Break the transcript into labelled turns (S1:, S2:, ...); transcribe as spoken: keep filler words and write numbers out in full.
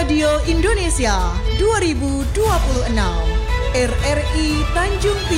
S1: Radio Indonesia dua ribu dua puluh enam, R R I Tanjung